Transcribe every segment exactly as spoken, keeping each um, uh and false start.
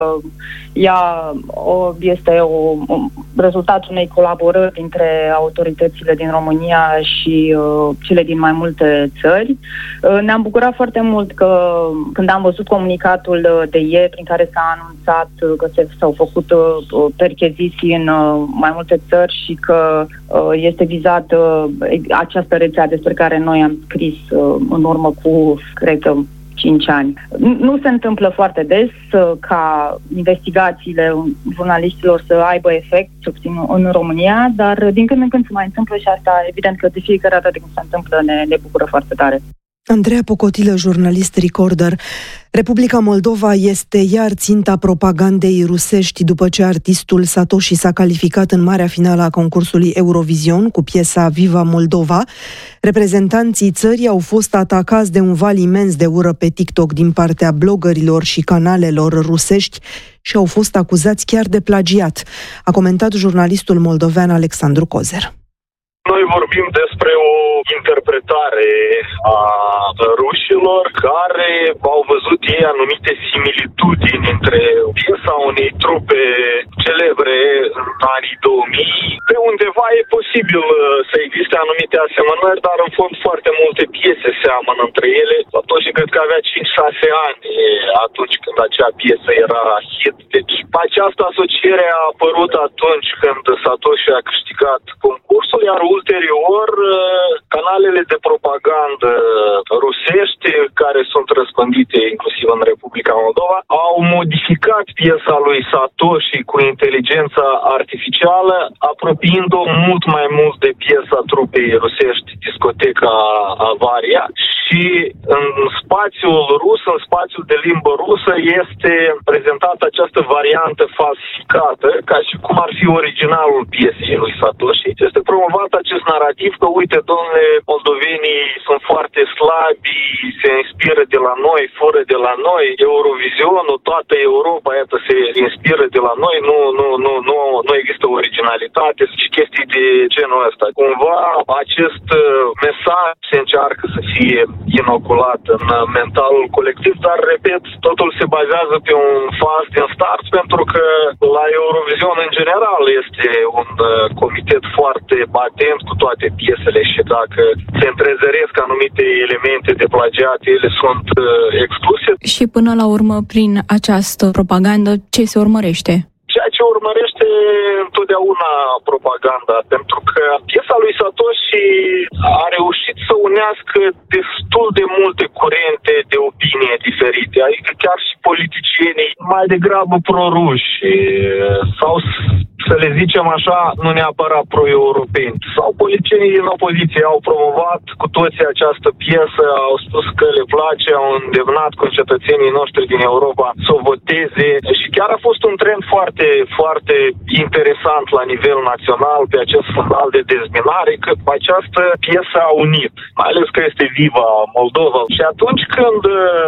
Ea o, este o, o, rezultatul unei colaborări dintre autoritățile din România și uh, cele din mai multe țări. Uh, ne-am bucurat foarte mult că când am văzut comunicatul de ieri prin care s-a anunțat că se, s-au făcut uh, percheziții în uh, mai multe țări și că uh, este vizată uh, această rețea despre care noi am scris uh, în urmă cu, cred că, cinci ani. Nu se întâmplă foarte des ca investigațiile jurnaliștilor să aibă efect, cel puțin în România, dar din când în când se mai întâmplă și asta, evident că de fiecare dată când se întâmplă ne, ne bucură foarte tare. Andreea Pocotilă, jurnalist Recorder. Republica Moldova este iar ținta propagandei rusești după ce artistul Satoshi s-a calificat în marea finală a concursului Eurovision cu piesa Viva Moldova. Reprezentanții țării au fost atacați de un val imens de ură pe TikTok din partea blogărilor și canalelor rusești și au fost acuzați chiar de plagiat, a comentat jurnalistul moldovean Alexandru Cozer. Noi vorbim despre o interpretare a rușilor care au văzut ei anumite similitudini între piesa unei trupe celebre în anii două mii. Pe undeva e posibil să existe anumite asemănări, dar în fond foarte multe piese seamănă între ele. Satoshi cred că avea cinci șase ani atunci când acea piesă era hit. Deci această asociere a apărut atunci când Satoshi a câștigat concursul, iar ulterior canalele de propagandă rusești care sunt răspândite inclusiv în Republica Moldova au modificat piesa lui Satoshi cu inteligența artificială, apropiind-o mult mai mult de piesa trupei rusești Discoteca Avaria, și în spațiul rus, în spațiul de limbă rusă, este prezentată această variantă falsificată, ca și cum ar fi originalul piesei lui Satoshi. Este promovat acest narativ că, uite, domnule, moldovenii sunt foarte slabi, se inspiră de la noi, fură de la noi, Eurovizionul, toată Europa, iată, se inspiră de la noi, nu, nu, nu, nu, nu există originalitate și chestii de genul ăsta. Cumva acest mesaj se încearcă să fie inoculat în mentalul colectiv, dar, repet, totul se bazează pe un fals din start, pentru că la Eurovision în general este un comitet foarte atent cu toate piesele și dacă se întrezăresc anumite elemente de plagiat, ele sunt excluse. Și până la urmă, prin această propagandă, ce se urmărește? Ceea ce urmărește întotdeauna propaganda, pentru că piesa lui Satoshi a reușit să unească destul de multe curente de opinie diferite, adică chiar și politicienii mai degrabă proruși sau, să le zicem așa, nu neapărat pro-europeni, sau politicienii din opoziție au promovat cu toții această piesă, au spus că le place, au îndemnat concetățenii noștri din Europa să o voteze și chiar a fost un trend foarte, foarte interesant la nivel național pe acest fundal de dezminare, că această piesă a unit, mai ales că este Viva Moldova. Și atunci când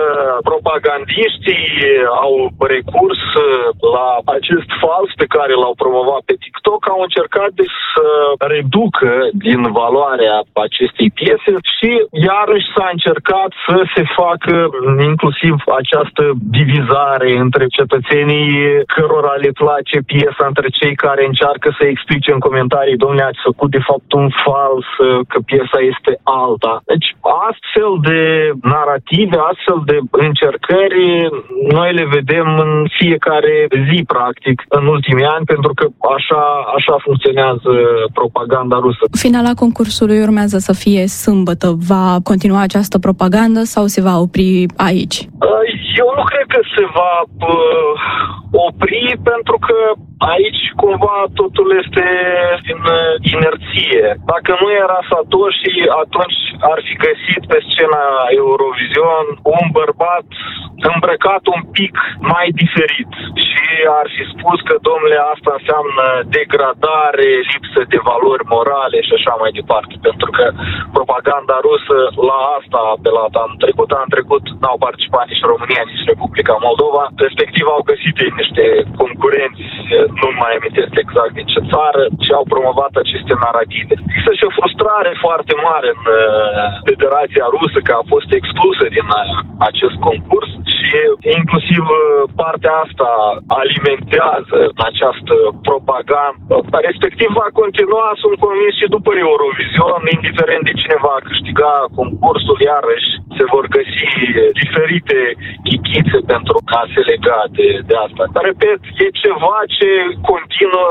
propagandiștii au recurs la acest fals pe care l-au promovat pe TikTok, au încercat de să reducă din valoarea acestei piese și iarăși s-a încercat să se facă inclusiv această divizare între cetățenii cărora le place piesa, între cei care încearcă să explice în comentarii, domnule, ați făcut de fapt un fals, că piesa este alta. Deci astfel de narative, astfel de încercări, noi le vedem în fiecare zi, practic, în ultimii ani, pentru că așa, așa funcționează propaganda rusă. Finala concursului urmează să fie sâmbătă. Va continua această propagandă sau se va opri aici? Eu nu cred că se va uh, opri, pentru că aici cumva totul este în inerție. Dacă nu era Satoshi, atunci ar fi găsit pe scena Eurovision un bărbat îmbrăcat un pic mai diferit și ar fi spus că, domnule, asta înseamnă degradare, lipsă de valori morale și așa mai departe, pentru că propaganda rusă la asta a apelat. Anul trecut, anul trecut n-au participat nici România, nici Republica Moldova, respectiv au găsit niște concursi concurenți, nu mai amintesc exact din ce țară, și au promovat aceste narative. Există și o frustrare foarte mare în Federația Rusă că a fost exclusă din acest concurs și inclusiv partea asta alimentează această propagandă. Respectiv va continua, sunt convins, și după Eurovision, indiferent de cine va câștiga concursul, iarăși se vor găsi diferite chichițe pentru a se lega de, de asta. Dar, repet, e ceva ce continuă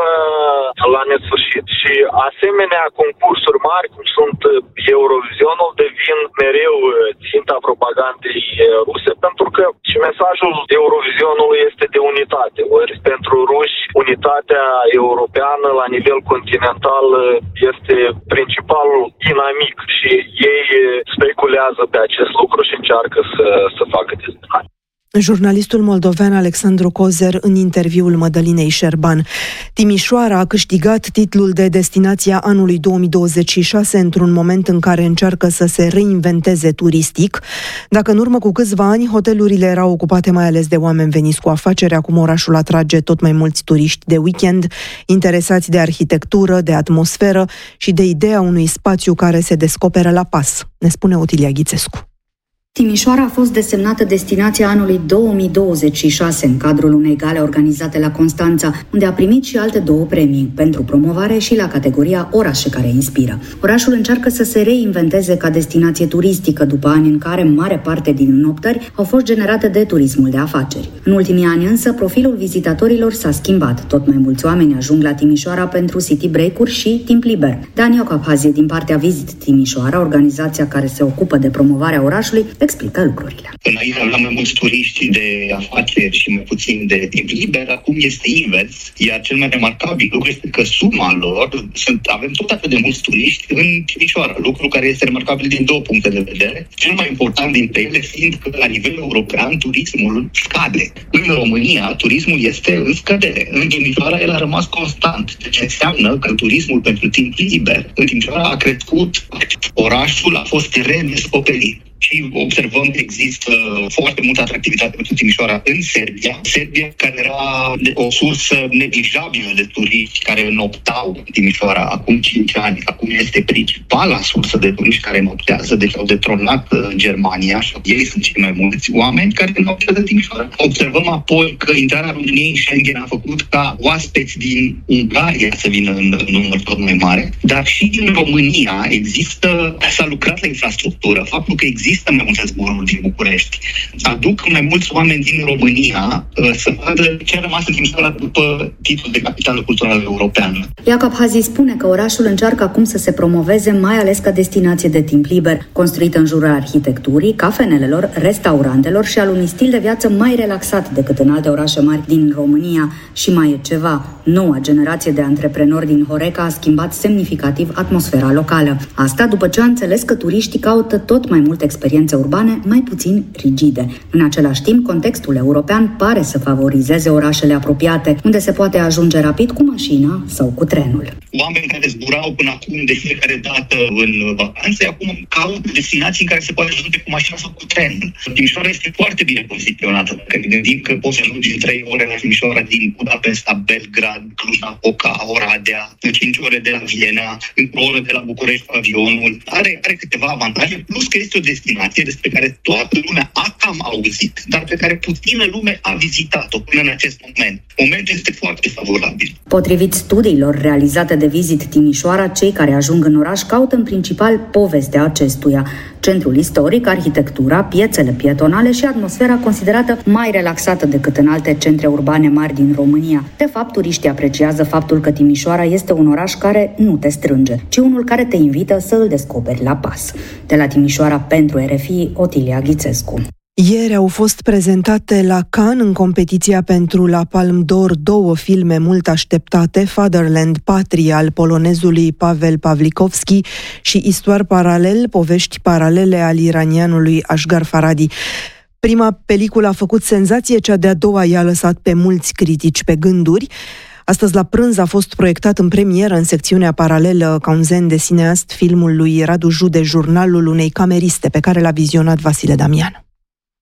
la nesfârșit și asemenea concursuri mari, cum sunt Eurovisionul, devin mereu ținta propagandei ruse, pentru că și mesajul Eurovizionului este de unitate. Ori pentru ruși, unitatea europeană la nivel continental este principalul inamic și ei speculează pe acest lucru și încearcă să, să facă dezbinare. Jurnalistul moldovean Alexandru Cozer în interviul Mădălinei Șerban. Timișoara a câștigat titlul de destinația anului două mii douăzeci și șase într-un moment în care încearcă să se reinventeze turistic. Dacă în urmă cu câțiva ani hotelurile erau ocupate mai ales de oameni veniți cu afaceri, acum orașul atrage tot mai mulți turiști de weekend, interesați de arhitectură, de atmosferă și de ideea unui spațiu care se descoperă la pas, ne spune Otilia Ghițescu. Timișoara a fost desemnată destinația anului două mii douăzeci și șase în cadrul unei gale organizate la Constanța, unde a primit și alte două premii, pentru promovare și la categoria Orașe care inspiră. Orașul încearcă să se reinventeze ca destinație turistică după ani în care mare parte din înoptări au fost generate de turismul de afaceri. În ultimii ani însă, profilul vizitatorilor s-a schimbat. Tot mai mulți oameni ajung la Timișoara pentru city break-uri și timp liber. Dan Iocaphazie, din partea Visit Timișoara, organizația care se ocupă de promovarea orașului, explică lucrurile. Înainte aveam mai mulți turiști de afaceri și mai puțin de timp liber, acum este invers, iar cel mai remarcabil lucru este că suma lor, sunt, avem tot atât de mulți turiști în Timișoara, lucru care este remarcabil din două puncte de vedere. Cel mai important dintre ele fiind că la nivel european turismul scade. În România turismul este în scădere. În Timișoara el a rămas constant, ceea ce înseamnă că turismul pentru timp liber în Timișoara a crescut, orașul a fost redescoperit. Și observăm că există foarte multă atractivitate pentru Timișoara în Serbia. Serbia care era o sursă neglijabilă de turiști care înoptau în Timișoara acum cinci ani. Acum este principala sursă de turiști care înoptează, deci au detronat Germania și ei sunt cei mai mulți oameni care înoptează în Timișoara. Observăm apoi că intrarea României în Schengen a făcut ca oaspeți din Ungaria să vină în număr tot mai mare, dar și în România există, s-a lucrat la infrastructură. Faptul că există Există mai multe zboruri din București. Aduc mai mulți oameni din România uh, să vadă ce a rămas în Timișoara după titlul de capitală culturală europeană. Iocaphazie spune că orașul încearcă acum să se promoveze mai ales ca destinație de timp liber, construită în jurul arhitecturii, cafenelelor, restaurantelor și al unui stil de viață mai relaxat decât în alte orașe mari din România. Și mai e ceva. Noua generație de antreprenori din Horeca a schimbat semnificativ atmosfera locală. Asta după ce a înțeles că turiștii caută tot mai multe experiențe urbane mai puțin rigide. În același timp, contextul european pare să favorizeze orașele apropiate, unde se poate ajunge rapid cu mașina sau cu trenul. Oameni care zburau până acum de fiecare dată în vacanțe, acum caută destinații în care se poate ajunge cu mașina sau cu trenul. Timișoara este foarte bine poziționată. Dacă ne gândim că poți ajunge în trei ore la Timișoara din Budapesta, Belgrad, Cluj-Napoca, Oradea, în cinci ore de la Viena, în o oră de la București cu avionul. Are, are câteva avantaje, plus că este o destinație despre care toată lumea a cam auzit, dar pe care puțină lume a vizitat-o până în acest moment. Momentul este foarte favorabil. Potrivit studiilor realizate de Visit Timișoara, cei care ajung în oraș caută în principal povestea acestuia. Centrul istoric, arhitectura, piețele pietonale și atmosfera considerată mai relaxată decât în alte centre urbane mari din România. De fapt, turiștii apreciază faptul că Timișoara este un oraș care nu te strânge, ci unul care te invită să îl descoperi la pas. De la Timișoara pentru R F I, Otilia Ghițescu. Ieri au fost prezentate la Cannes în competiția pentru la Palme d'Or două filme mult așteptate, Fatherland, Patria al polonezului Pavel Pawlikowski și Istoare paralel, povești paralele al iranianului Asghar Farhadi. Prima peliculă a făcut senzație, cea de-a doua i-a lăsat pe mulți critici pe gânduri. Astăzi la prânz a fost proiectat în premieră în secțiunea paralelă ca un zen de cineast filmul lui Radu Jude, Jurnalul unei cameriste, pe care l-a vizionat Vasile Damian.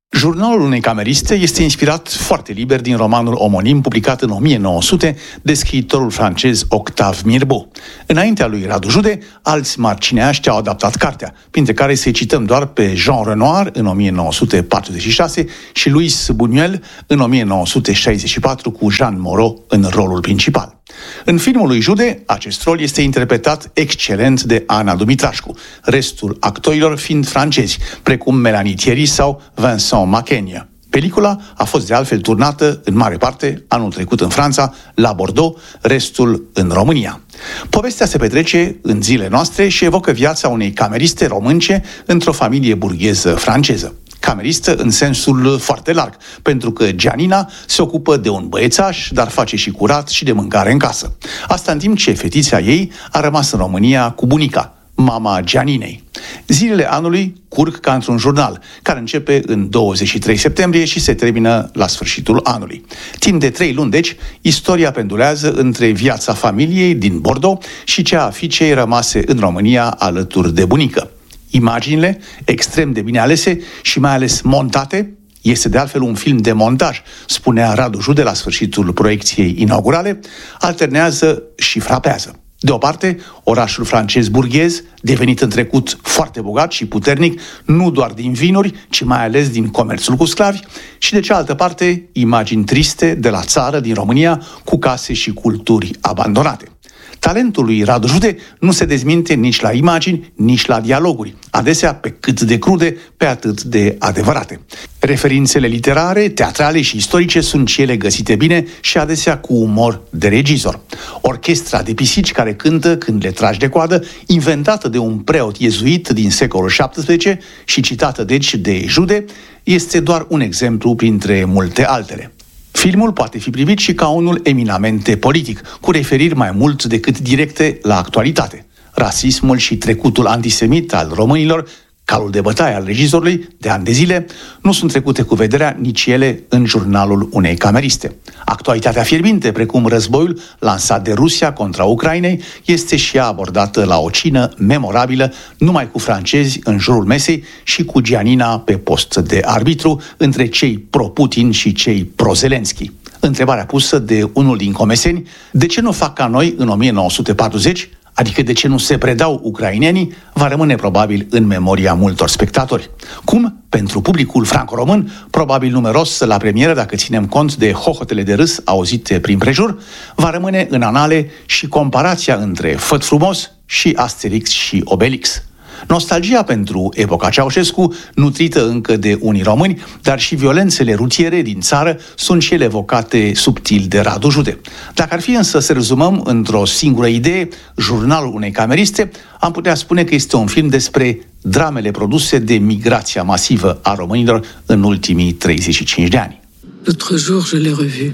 Jurnalul unei cameriste este inspirat foarte liber din romanul omonim publicat în o mie nouă sute de scriitorul francez Octave Mirbeau. Înaintea lui Radu Jude, alți mari cineaști au adaptat cartea, printre care să cităm doar pe Jean Renoir în o mie nouă sute patruzeci și șase și Louis Buñuel în o mie nouă sute șaizeci și patru cu Jean Moreau în rolul principal. În filmul lui Jude, acest rol este interpretat excelent de Ana Dumitrașcu, restul actorilor fiind francezi, precum Melanie Thierry sau Vincent Macaigne. Pelicula a fost de altfel turnată în mare parte anul trecut în Franța, la Bordeaux, restul în România. Povestea se petrece în zilele noastre și evocă viața unei cameriste românce într-o familie burgheză franceză. Cameristă în sensul foarte larg, pentru că Gianina se ocupă de un băiețaș, dar face și curat și de mâncare în casă. Asta în timp ce fetița ei a rămas în România cu bunica, mama Gianinei. Zilele anului curg ca într-un jurnal, care începe în douăzeci și trei septembrie și se termină la sfârșitul anului. Timp de trei luni, deci, istoria pendulează între viața familiei din Bordeaux și cea a fiicei rămase în România alături de bunică. Imaginile, extrem de bine alese și mai ales montate, este de altfel un film de montaj, spunea Radu Jude la sfârșitul proiecției inaugurale, alternează și frapează. De o parte, orașul francez burghez, devenit în trecut foarte bogat și puternic, nu doar din vinuri, ci mai ales din comerțul cu sclavi, și de cealaltă parte, imagini triste de la țară, din România, cu case și culturi abandonate. Talentul lui Radu Jude nu se dezminte nici la imagini, nici la dialoguri, adesea pe cât de crude, pe atât de adevărate. Referințele literare, teatrale și istorice sunt cele găsite bine și adesea cu umor de regizor. Orchestra de pisici care cântă când le tragi de coadă, inventată de un preot iezuit din secolul șaptesprezece și citată deci de Jude, este doar un exemplu printre multe altele. Filmul poate fi privit și ca unul eminamente politic, cu referiri mai mult decât directe la actualitate. Rasismul și trecutul antisemit al românilor, calul de bătaie al regizorului de ani de zile, nu sunt trecute cu vederea nici ele în jurnalul unei cameriste. Actualitatea fierbinte, precum războiul lansat de Rusia contra Ucrainei, este și ea abordată la o cină memorabilă, numai cu francezi în jurul mesei și cu Gianina pe post de arbitru între cei pro-Putin și cei pro-Zelenski. Întrebarea pusă de unul din comeseni, de ce nu fac ca noi în o mie nouă sute patruzeci, adică de ce nu se predau ucrainenii, va rămâne probabil în memoria multor spectatori. Cum, pentru publicul franco-român, probabil numeros la premieră, dacă ținem cont de hohotele de râs auzite prin prejur, va rămâne în anale și comparația între Făt frumos și Asterix și Obelix. Nostalgia pentru epoca Ceaușescu, nutrită încă de unii români, dar și violențele rutiere din țară sunt cele evocate subtil de Radu Jude. Dacă ar fi însă să rezumăm într-o singură idee jurnalul unei cameriste, am putea spune că este un film despre dramele produse de migrația masivă a românilor în ultimii treizeci și cinci de ani. L'autre jour, je l'ai revu.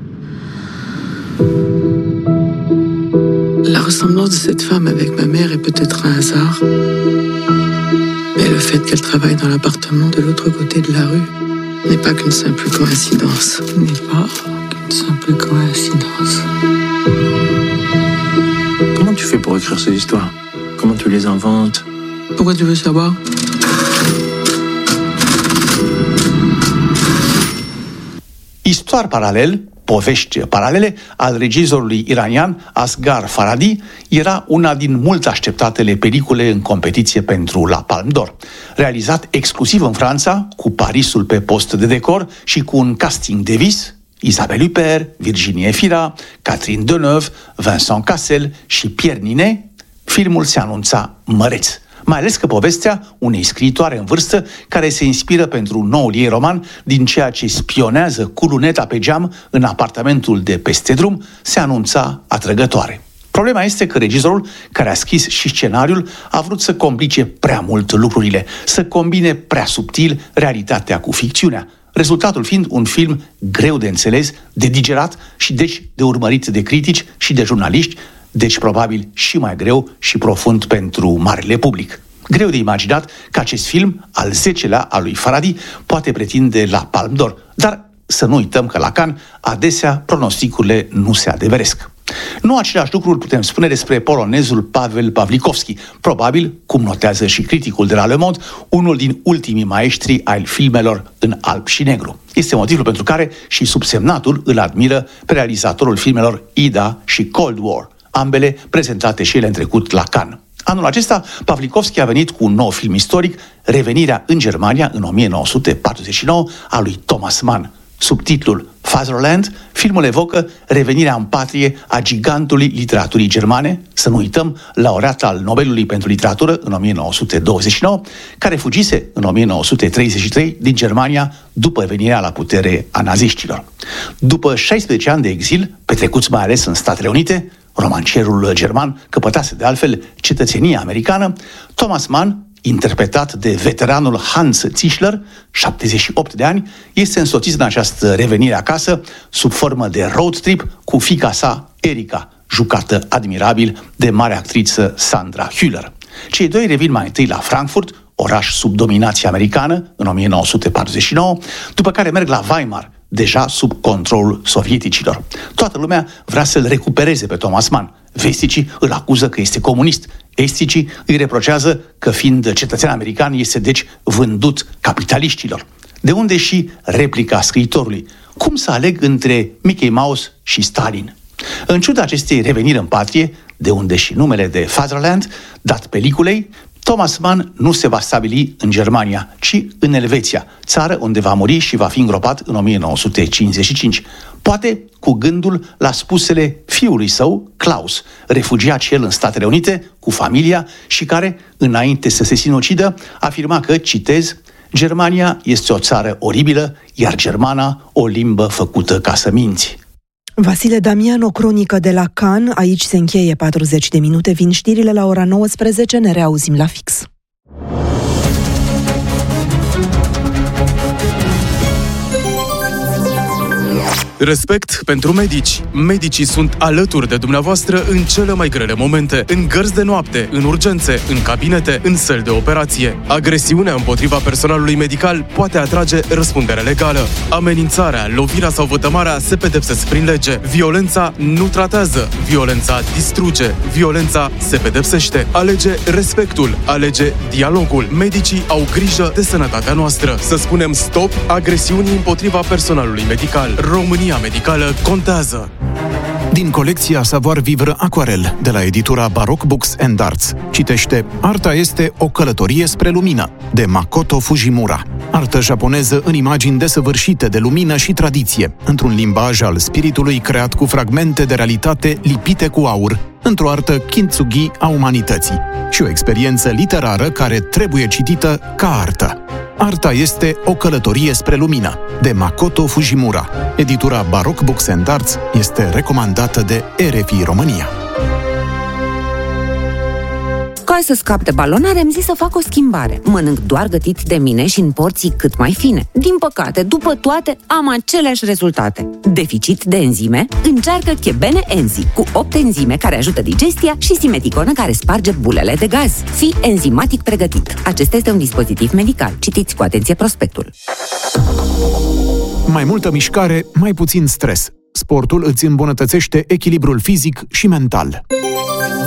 La ressemblance de cette femme avec ma mère est peut-être un hasard, mais le fait qu'elle travaille dans l'appartement de l'autre côté de la rue n'est pas qu'une simple coïncidence. N'est pas qu'une simple coïncidence. Comment tu fais pour écrire ces histoires? Comment tu les inventes? Pourquoi tu veux savoir? Histoire paralel, povești paralele, al regizorului iranian Asghar Farhadi era una din mult așteptatele pelicule în competiție pentru la Palme d'Or. Realizat exclusiv în Franța, cu Parisul pe post de decor și cu un casting de vis, Isabelle Huppert, Virginie Efira, Catherine Deneuve, Vincent Cassel și Pierre Ninet, filmul se anunța măreț. Mai ales că povestea unei scriitoare în vârstă care se inspiră pentru noul ei roman din ceea ce spionează cu luneta pe geam în apartamentul de peste drum se anunța atrăgătoare. Problema este că regizorul, care a scris și scenariul, a vrut să complice prea mult lucrurile, să combine prea subtil realitatea cu ficțiunea, rezultatul fiind un film greu de înțeles, de digerat și deci de urmărit de critici și de jurnaliști, deci probabil și mai greu și profund pentru marele public. Greu de imaginat că acest film, al zecelea al lui Farhadi, poate pretinde la Palme d'Or, dar să nu uităm că la Cannes adesea pronosticurile nu se adeveresc. Nu același lucru îl putem spune despre polonezul Paweł Pawlikowski, probabil, cum notează și criticul de la Le Monde, unul din ultimii maestri ai filmelor în alb și negru. Este motivul pentru care și subsemnatul îl admiră pe realizatorul filmelor Ida și Cold War, ambele prezentate și ele în trecut la Cannes. Anul acesta, Pawlikowski a venit cu un nou film istoric, Revenirea în Germania în o mie nouă sute patruzeci și nouă, a lui Thomas Mann. Sub titlul Fatherland, filmul evocă revenirea în patrie a gigantului literaturii germane, să nu uităm, laureat al Nobelului pentru literatură în o mie nouă sute douăzeci și nouă, care fugise în o mie nouă sute treizeci și trei din Germania după venirea la putere a naziștilor. După șaisprezece ani de exil, petrecuți mai ales în Statele Unite, romancierul german căpătase de altfel cetățenia americană, Thomas Mann, interpretat de veteranul Hans Zischler, șaptezeci și opt de ani, este însoțit în această revenire acasă sub formă de road trip cu fiica sa, Erika, jucată admirabil de marea actriță Sandra Hüller. Cei doi revin mai întâi la Frankfurt, oraș sub dominație americană, în o mie nouă sute patruzeci și nouă, după care merg la Weimar, deja sub controlul sovieticilor. Toată lumea vrea să-l recupereze pe Thomas Mann. Vesticii îl acuză că este comunist. Esticii îi reproșează că, fiind cetățean american, este deci vândut capitaliștilor. De unde și replica scriitorului: cum să aleg între Mickey Mouse și Stalin? În ciuda acestei reveniri în patrie, de unde și numele de Fatherland, dat peliculei, Thomas Mann nu se va stabili în Germania, ci în Elveția, țară unde va muri și va fi îngropat în o mie nouă sute cincizeci și cinci. Poate cu gândul la spusele fiului său, Klaus, refugiat și el în Statele Unite, cu familia, și care, înainte să se sinucidă, afirma că, citez, Germania este o țară oribilă, iar germana o limbă făcută ca să minți. Vasile Damian, o cronică de la Cannes. Aici se încheie patruzeci de minute. Vin știrile la ora nouăsprezece. Ne reauzim la fix. Respect pentru medici. Medicii sunt alături de dumneavoastră în cele mai grele momente, în gărzi de noapte, în urgențe, în cabinete, în săli de operație. Agresiunea împotriva personalului medical poate atrage răspundere legală. Amenințarea, lovirea sau vătămarea se pedepsesc prin lege. Violența nu tratează, violența distruge, violența se pedepsește. Alege respectul, alege dialogul. Medicii au grijă de sănătatea noastră. Să spunem stop agresiunii împotriva personalului medical. România medicală contează. Din colecția Savoir Vivre Aquarel de la editura Baroque Books and Arts, citește Arta este o călătorie spre lumină, de Makoto Fujimura. Artă japoneză în imagini desăvârșite de lumină și tradiție, într-un limbaj al spiritului creat cu fragmente de realitate lipite cu aur, într-o artă kintsugi a umanității și o experiență literară care trebuie citită ca artă. Arta este o călătorie spre lumină, de Makoto Fujimura. Editura Baroque Books and Arts este recomandată de R F I România. Ca să scap de balonare, am zis să fac o schimbare. Mănânc doar gătit de mine și în porții cât mai fine. Din păcate, după toate, am aceleași rezultate. Deficit de enzime? Încearcă Chebene Enzi, cu opt enzime care ajută digestia și Simeticonă care sparge bulele de gaz. Fii enzimatic pregătit. Acesta este un dispozitiv medical. Citiți cu atenție prospectul. Mai multă mișcare, mai puțin stres. Sportul îți îmbunătățește echilibrul fizic și mental.